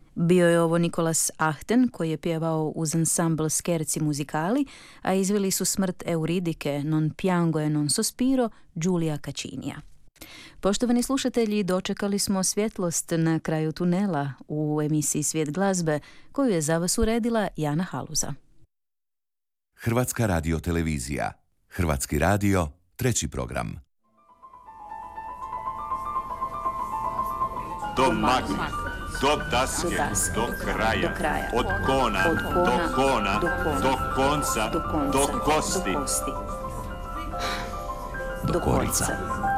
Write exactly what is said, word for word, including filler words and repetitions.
Bio je ovo Nikolas Ahten koji je pjevao uz ansambl Scherzi Musicali, a izveli su Smrt Euridike, Non piango e non sospiro, Giulia Caccinija. Poštovani slušatelji, dočekali smo svjetlost na kraju tunela u emisiji Svijet glazbe, koju je za vas uredila Jana Haluza. Hrvatska radiotelevizija. Hrvatski radio, treći program. Do magme, do daske, Do daske, do kraja, do kraja, od kona, od kona, do kona, do kona, do konca, do konca, do kosti. do kosti, Do korica.